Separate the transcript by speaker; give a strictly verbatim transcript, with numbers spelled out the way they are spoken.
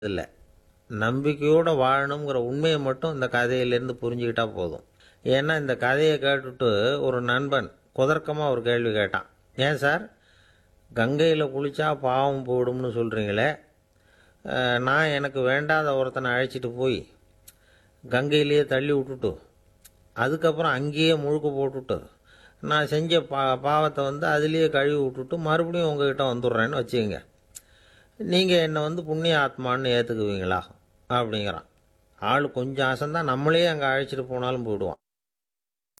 Speaker 1: இல்லை. நம்பிக்கையோடு வாழணுங்கிற உண்மையை மட்டும் இந்த கதையிலேருந்து புரிஞ்சுக்கிட்டா போதும். ஏன்னா இந்த கதையை கேட்டுட்டு ஒரு நண்பன் குதர்க்கமாக ஒரு கேள்வி கேட்டான். ஏன் சார், கங்கையில் குளித்தா பாவம் போயிடும்னு சொல்கிறீங்களே, நான் எனக்கு வேண்டாத ஒருத்தனை அழைச்சிட்டு போய் கங்கையிலேயே தள்ளி விட்டுட்டு அதுக்கப்புறம் அங்கேயே முழுக்க போட்டுட்டு நான் செஞ்ச பா பாவத்தை வந்து அதுலேயே கழுவி விட்டுட்டு மறுபடியும் உங்ககிட்ட வந்துடுறேன்னு வச்சுக்கோங்க, நீங்கள் என்னை வந்து புண்ணிய ஆத்மான்னு ஏற்றுக்குவீங்களா அப்படிங்கிறான். ஆள் கொஞ்சம் அசந்தான் நம்மளே அங்கே அழைச்சிட்டு போனாலும் போயிடுவான்.